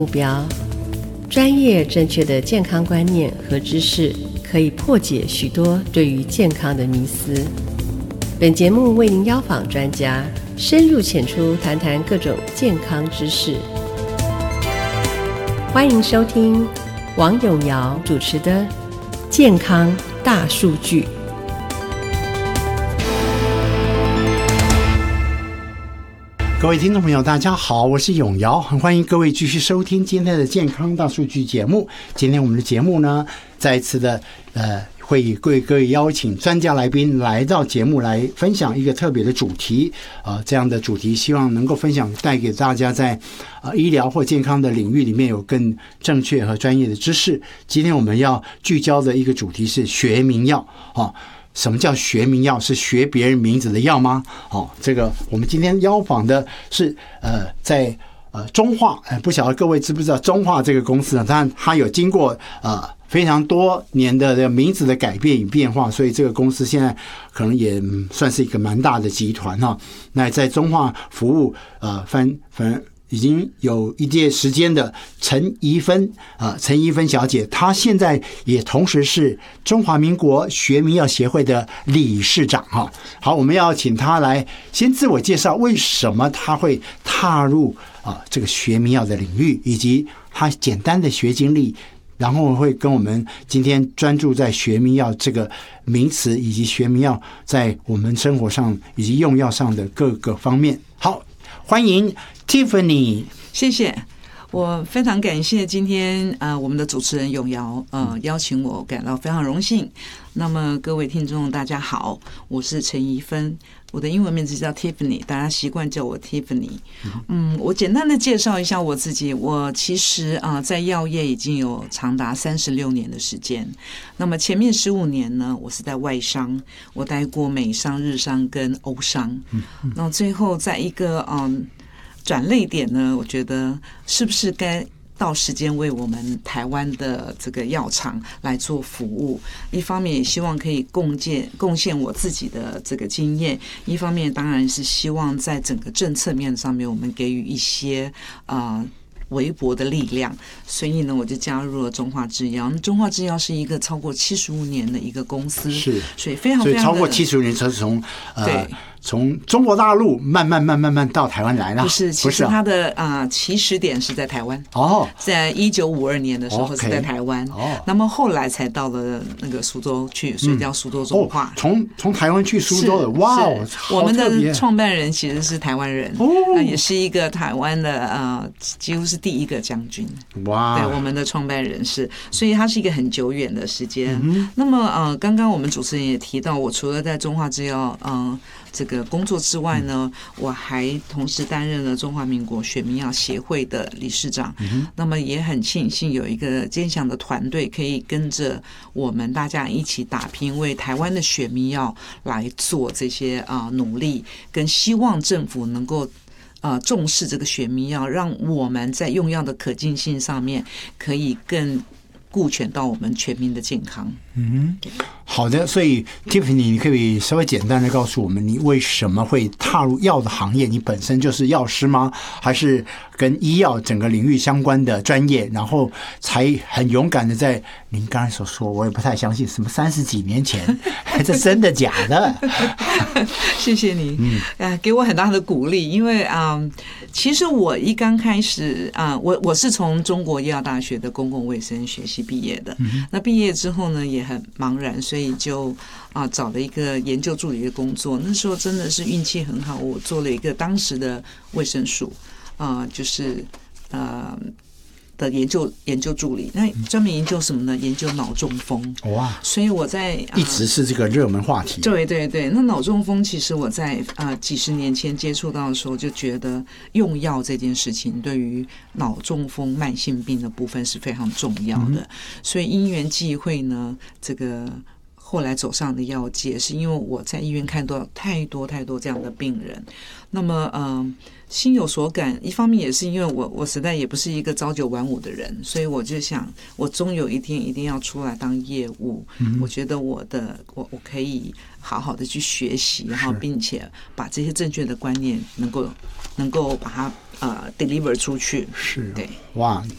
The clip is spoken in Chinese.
目标。专业正确的健康观念和知识，可以破解许多对于健康的迷思。本节目为您邀访专家，深入浅出谈谈各种健康知识。欢迎收听王永尧主持的《健康大数据》。 各位听众朋友大家好，我是永尧，很欢迎各位继续收听今天的健康大数据节目。今天我们的节目呢，再一次的会以各位邀请专家来宾来到节目来分享一个特别的主题，这样的主题希望能够分享带给大家在医疗或健康的领域里面有更正确和专业的知识。今天我们要聚焦的一个主题是学名药什么叫学名药？是学别人名字的药吗？这个我们今天邀访的是在中化，不晓得各位知不知道中化这个公司呢？当然它有经过非常多年的名字的改变与变化，所以这个公司现在可能也算是一个蛮大的集团哈。那在中化服务已经有一段时间的陈怡芬小姐，她现在也同时是中华民国学名药协会的理事长哈。好，我们要请她来先自我介绍，为什么她会踏入这个学名药的领域，以及她简单的学经历，然后会跟我们今天专注在学名药这个名词，以及学名药在我们生活上以及用药上的各个方面。好，欢迎 Tiffany。 谢谢，我非常感谢今天我们的主持人永尧邀请我，感到非常荣幸。那么各位听众大家好，我是陈怡芬，我的英文名字叫 Tiffany， 大家习惯叫我 Tiffany。我简单的介绍一下我自己。我其实在药业已经有长达36年的时间。那么前面15年呢，我是在外商，我待过美商、日商跟欧商。那最后在一个转捩点呢，我觉得是不是该到时间为我们台湾的这个药厂来做服务，一方面也希望可以贡献我自己的这个经验，一方面当然是希望在整个政策面上面我们给予一些微薄的力量。所以呢，我就加入了中化制药。中化制药是一个超过75年的一个公司，是，所以非常非常的， 所以超过75年，是从中国大陆慢慢到台湾来了。 不是，其实它的起始点是在台湾。在1952年的时候是在台湾。那么后来才到了那个苏州去，所以叫苏州中化。 从台湾去苏州的，哇， 我们的创办人其实是台湾人，也是一个台湾的几乎是第一个将军。哇，对，我们的创办人是，所以它是一个很久远的时间。那么刚刚我们主持人也提到，我除了在中化制药这个工作之外呢，我还同时担任了中华民国学名药协会的理事长。那么也很庆幸有一个坚强的团队，可以跟着我们大家一起打拼，为台湾的学名药来做这些努力，跟希望政府能够重视这个学名药，让我们在用药的可进性上面可以更顾全到我们全民的健康。 好的，所以 Tiffany， 你可以稍微简单的告诉我们，你为什么会踏入药的行业？你本身就是药师吗？还是跟医药整个领域相关的专业，然后才很勇敢的在您刚才所说，我也不太相信，什么30几年前，这真的假的？ 谢谢你，给我很大的鼓励，因为其实我一刚开始我是从中国医药大学的公共卫生学系毕业的。那毕业之后呢，也很茫然，所以就找了一个研究助理的工作。那时候真的是运气很好，我做了一个当时的卫生署就是的研究助理。那专门研究什么呢？研究脑中风。哇！所以我在一直是这个热门话题。 对对对，那脑中风其实我在几十年前接触到的时候，就觉得用药这件事情对于脑中风慢性病的部分是非常重要的。所以因缘际会呢，这个后来走上的药界，是因为我在医院看到太多这样的病人。那么心有所感，一方面也是因为我实在也不是一个朝9晚5的人，所以我就想我终有一天一定要出来当业务。我觉得我可以好好的去学习，然后并且把这些正确的观念能够把它deliver 出去。 是， 对， 哇，